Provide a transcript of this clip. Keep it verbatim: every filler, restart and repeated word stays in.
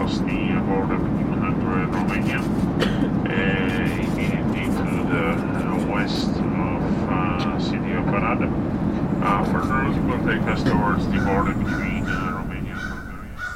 cross the border between Hungary and Romania, uh, immediately to the uh, west of uh, city of Arad. Uh, further, it will take us towards the border between